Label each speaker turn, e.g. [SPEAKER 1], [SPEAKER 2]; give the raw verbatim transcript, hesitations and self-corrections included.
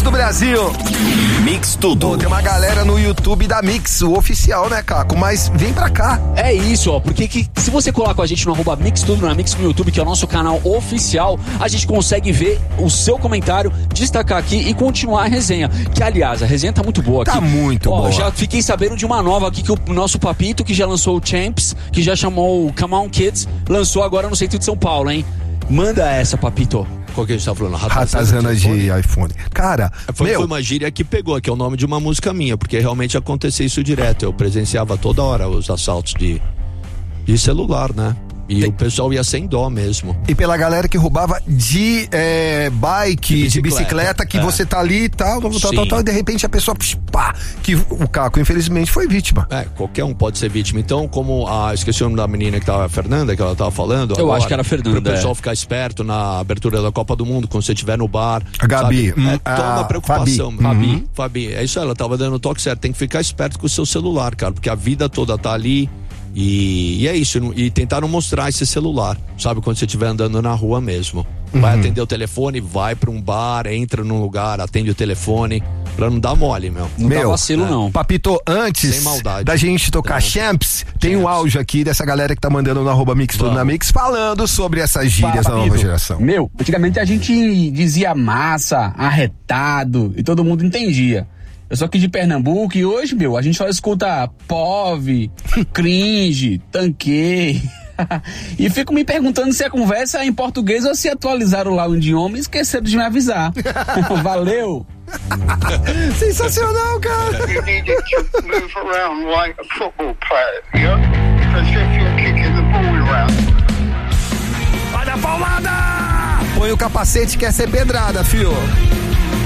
[SPEAKER 1] Mix do Brasil.
[SPEAKER 2] Mix tudo.
[SPEAKER 1] Pô, tem uma galera no YouTube da Mix, o oficial, né, Caco? Mas vem pra cá.
[SPEAKER 3] É isso, ó, porque que, se você colar com a gente no arroba Mix Tudo, na Mix no YouTube, que é o nosso canal oficial, a gente consegue ver o seu comentário, destacar aqui e continuar a resenha. Que, aliás, a resenha tá muito boa aqui.
[SPEAKER 1] Tá muito
[SPEAKER 3] ó,
[SPEAKER 1] boa.
[SPEAKER 3] Já fiquei sabendo de uma nova aqui, que o nosso Papito, que já lançou o Champs, que já chamou o Come On Kids, lançou agora no centro de São Paulo, hein? Manda essa, Papito.
[SPEAKER 4] Qual que a gente tá falando?
[SPEAKER 1] Ratazana de iPhone. iPhone. Cara,
[SPEAKER 4] foi,
[SPEAKER 1] meu...
[SPEAKER 4] foi uma gíria que pegou, que é o nome de uma música minha, porque realmente acontecia isso direto. Eu presenciava toda hora os assaltos de, de celular, né? E Tem... o pessoal ia sem dó mesmo.
[SPEAKER 1] E pela galera que roubava de é, bike, de bicicleta, de bicicleta que é. você tá ali e tal, tal, tal, tal, e de repente a pessoa, pá, que o Caco infelizmente foi vítima.
[SPEAKER 4] É, qualquer um pode ser vítima. Então, como a, esqueci o nome da menina que tava, a Fernanda, que ela tava falando.
[SPEAKER 3] Eu
[SPEAKER 4] agora,
[SPEAKER 3] acho que era a Fernanda.
[SPEAKER 4] Para o pessoal
[SPEAKER 3] é.
[SPEAKER 4] ficar esperto na abertura da Copa do Mundo, quando você estiver no bar.
[SPEAKER 1] A Gabi.
[SPEAKER 4] Sabe? É, toma
[SPEAKER 1] a
[SPEAKER 4] preocupação.
[SPEAKER 1] Fabi.
[SPEAKER 4] Fabi.
[SPEAKER 1] Uhum.
[SPEAKER 4] Fabi, é isso aí, ela tava dando o toque certo. Tem que ficar esperto com o seu celular, cara, porque a vida toda tá ali. E, e é isso, e tentaram mostrar esse celular, sabe, quando você estiver andando na rua mesmo. Vai uhum. atender o telefone, vai pra um bar, entra num lugar, atende o telefone, pra não dar mole, meu.
[SPEAKER 3] Não
[SPEAKER 1] meu,
[SPEAKER 3] dá vacilo, é. não.
[SPEAKER 1] Papito, antes da gente tocar Champs, tem um áudio aqui dessa galera que tá mandando no arroba Mix Tudo na Mix, falando sobre essas gírias da nova geração.
[SPEAKER 5] Meu, antigamente a gente dizia massa, arretado, e todo mundo entendia. Eu sou aqui de Pernambuco e hoje, meu, a gente só escuta P O V, cringe, tanquei. E fico me perguntando se a conversa é em português ou se atualizaram lá o idioma e esqueceram de me avisar. Valeu!
[SPEAKER 1] Sensacional, cara!
[SPEAKER 6] You need to move around like a football player, yeah? Because if you're kicking the ball around.
[SPEAKER 1] Olha a palmada! Põe o capacete, quer ser pedrada, fio.